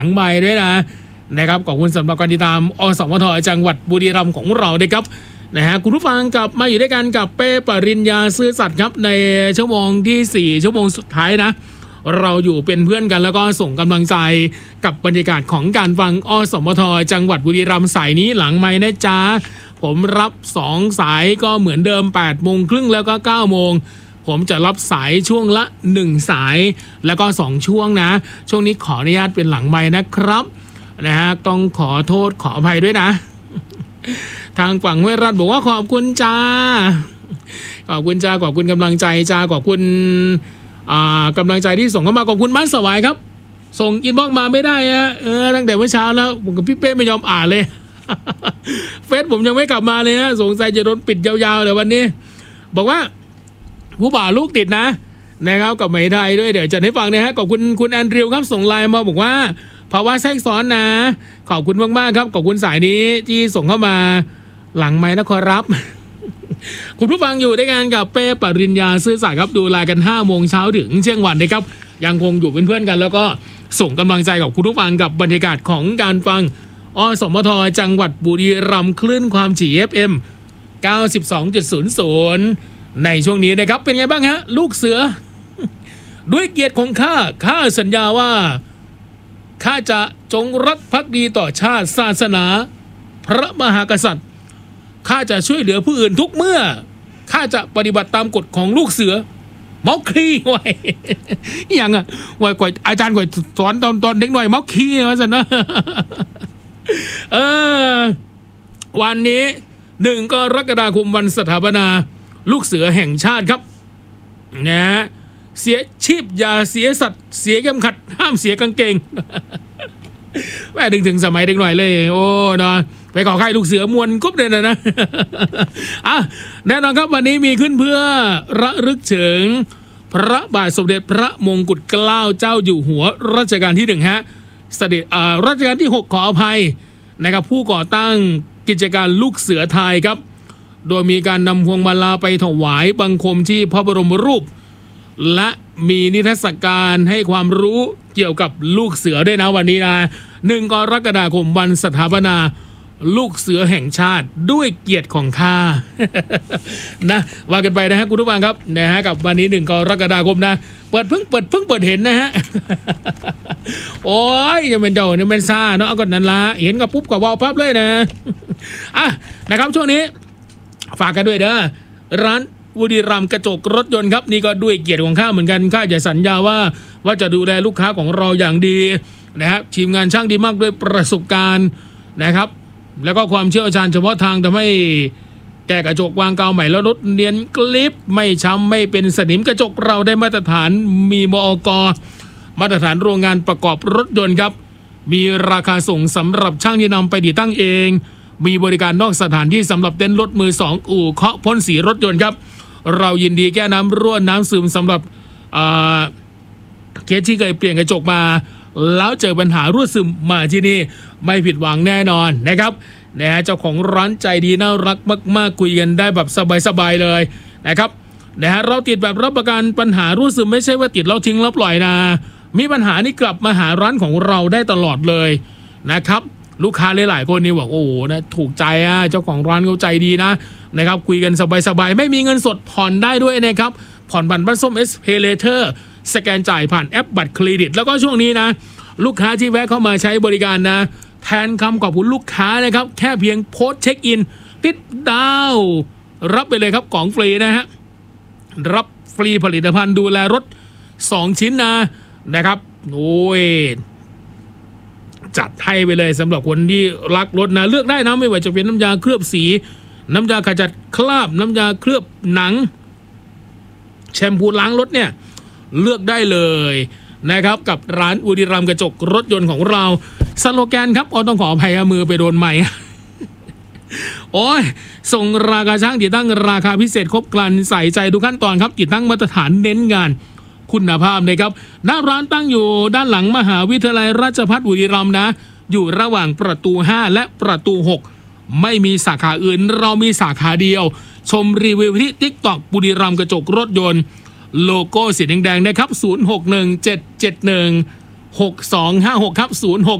ทั้งใบด้วยนะครับขอบคุณสำหรับการติดตามอสมทจังหวัดบุรีรัมย์ของเราด้วยครับนะฮะคุณผู้ฟังกลับมาอยู่ด้วยกันกับเป้ปริญญาซื่อสัตย์ครับในชั่วโมงที่4ชั่วโมงสุดท้ายนะเราอยู่เป็นเพื่อนกันแล้วก็ส่งกำลังใจกับบรรยากาศของการฟังอสมทจังหวัดบุรีรัมย์สายนี้หลังไมค์นะจ๊ะผมรับ2สายก็เหมือนเดิม 8:30 แล้วก็ 9 โมงผมจะรับสายช่วงละ1สายแล้วก็2ช่วงนะช่วงนี้ขออนุญาตเป็นหลังไมค์นะครับนะฮะต้องขอโทษขออภัยด้วยนะทางฝั่งห้วยราชบอกว่าขอบคุณจ้าขอบคุณจ้าขอบคุณกำลังใจจ้าขอบคุณกำลังใจที่ส่งเข้ามาขอบคุณบ้านสวายครับส่งอินบ็อกซ์มาไม่ได้ตั้งแต่เมื่อเช้าแล้วผมกับพี่เป้ไม่ยอมอ่านเลยเฟซผมยังไม่กลับมาเลยสงสัยจะโดนปิดยาวๆเลยวันนี้บอกว่าผู้บ่าวลูกติดนะครับกับไหมไทยด้วยเดี๋ยวจะให้ฟังนะฮะขอบคุณคุณแอนดริวครับส่งไลน์มาบอกว่าภาวะแทรกซ้อนนะขอบคุณมากๆครับขอบคุณสายนี้ที่ส่งเข้ามาหลังไมค์นะครับคุณผู้ฟังอยู่ด้วยกันกับเป้ปริญญาซื่อสัตย์ครับดูแลกัน5 โมงเช้าถึงเที่ยงวันนะครับยังคงอยู่เป็นเพื่อนกันแล้วก็ส่งกำลังใจกับคุณผู้ฟังกับบรรยากาศของการฟังอสมทจังหวัดบุรีรัมย์คลื่นความถี่ FM 92.00 ในช่วงนี้นะครับเป็นไงบ้างฮะลูกเสือด้วยเกียรติของข้าสัญญาว่าข้าจะจงรักภักดีต่อชาติศาสนาพระมหากษัตริย์ข้าจะช่วยเหลือผู้อื่นทุกเมื่อข้าจะปฏิบัติตามกฎของลูกเสือเมาคีไว้อย่างไว้ก่อยอาจารย์ก่อยสอนตอนเด็กหน่อยเมาคีว่าสันนะวันนี้1 กรกฎาคมวันสถาปนาลูกเสือแห่งชาติครับนะเสียชีพอย่าเสียสัตว์เสียเข็มขัดห้ามเสียกางเกงแม่ถึงสมัยเด็กหน่อยเลยโอ้เนาะไปขอใครลูกเสือมวนกุ๊บเลยนะแน่นอนครับวันนี้มีขึ้นเพื่อระลึกถึงพระบาทสมเด็จพระมงกุฎเกล้าเจ้าอยู่หัวรัชกาลที่1ฮะเสด็จรัชกาลที่6ขออภัยนะครับผู้ก่อตั้งกิจการลูกเสือไทยครับโดยมีการนำพวงมาลาไปถวายบังคมที่พระบรมรูปและมีนิทรรศการให้ความรู้เกี่ยวกับลูกเสือด้วยนะวันนี้นะ1 กรกฎาคมวันสถาปนาลูกเสือแห่งชาติด้วยเกียรติของข้านะว่ากันไปนะฮะคุณผู้ฟังครับนะฮะกับวันนี้1 กรกฎาคมนะเพิ่งเปิดเห็นนะฮะโอ้ยยังเป็นเจ้าเนี่ยเป็นซ่าเนาะเอาก่อนนั้นละเห็นกับปุ๊บกับวาวปั๊บเลยนะนะครับช่วงนี้ฝากกันด้วยเด้อร้านบุรีรัมย์กระจกรถยนต์ครับนี่ก็ด้วยเกียรติของข้าเหมือนกันข้าจะสัญญาว่าจะดูแลลูกค้าของเราอย่างดีนะครับทีมงานช่างดีมากด้วยประสบการณ์นะครับแล้วก็ความเชี่ยวชาญเฉพาะทางทำให้แก้กระจกวางกาวใหม่แล้วรถเนียนกลิบไม่ช้ำไม่เป็นสนิมกระจกเราได้มาตรฐานมีมอก.มาตรฐานโรงงานประกอบรถยนต์ครับมีราคาส่งสำหรับช่างที่นำไปติดตั้งเองมีบริการนอกสถานที่สำหรับเต้นรถมือ2อู่เคาะพ่นสีรถยนต์ครับเรายินดีแก้น้ำรั่วน้ำซึมสำหรับเคสที่เคยเปลี่ยนกระจกมาแล้วเจอปัญหารั่วซึมมาที่นี่ไม่ผิดหวังแน่นอนนะครับนะฮะเจ้าของร้านใจดีน่ารักมากๆคุยกันได้แบบสบายๆเลยนะครับนะฮะเราติดแบบรับประกันปัญหารั่วซึมไม่ใช่ว่าติดแล้วทิ้งแล้วปล่อยนะมีปัญหานี่กลับมาหาร้านของเราได้ตลอดเลยนะครับลูกค้าหลายๆคนนี่บอกโอ้โหนะถูกใจเจ้าของร้านเขาใจดีนะครับคุยกันสบายๆไม่มีเงินสดผ่อนได้ด้วยนะครับผ่อนบัตรบ้านส้ม SPay Later สแกนจ่ายผ่านแอปบัตรเครดิตแล้วก็ช่วงนี้นะลูกค้าที่แวะเข้ามาใช้บริการนะแทนคำขอบคุณลูกค้านะครับแค่เพียงโพสต์เช็คอินติดดาวรับไปเลยครับของฟรีนะฮะรับฟรีผลิตภัณฑ์ดูแลรถ2 ชิ้นนะครับโอ้ยจัดให้ไปเลยสำหรับคนที่รักรถนะเลือกได้นะไม่ว่าจะเป็นน้ำยาเคลือบสีน้ำยาขจัดคราบน้ำยาเคลือบหนังแชมพูล้างรถเนี่ยเลือกได้เลยนะครับกับร้านบุรีรัมย์กระจกรถยนต์ของเราสโลแกนครับต้องขออภัยมือไปโดนไมค์โอ้ยส่งราคาช่างติดตั้งราคาพิเศษครบครันใส่ใจทุกขั้นตอนครับติดตั้งมาตรฐานเน้นงานคุณภาพนะครับหน้าร้านตั้งอยู่ด้านหลังมหาวิทยาลัยราชภัฏบุรีรัมย์นะอยู่ระหว่างประตู5และประตู6ไม่มีสาขาอื่นเรามีสาขาเดียวชมรีวิวที่ TikTok บุรีรัมย์กระจกรถยนต์โลโก้สีแดงๆนะครับ061771 6256ครับ06